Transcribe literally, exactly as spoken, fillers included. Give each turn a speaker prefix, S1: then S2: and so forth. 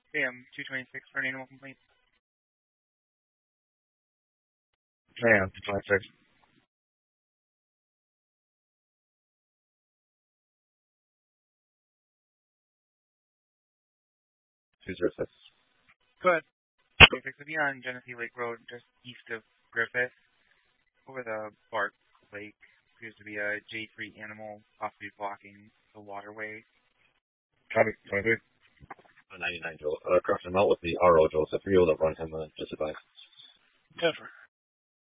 S1: Sam, two twenty-six for an animal complaint.
S2: Sam, two twenty-six. two zero six.
S1: Go ahead. twenty-six will be on Genesee Lake Road, just east of Griffith, over the Bark Lake. Appears to be a J three animal, possibly blocking the waterway.
S2: Copy, twenty-three. ninety-nine, Joel. Uh, crossing him out with the R O, Joel. So if you're able to run him, uh, just advise.
S3: Denver.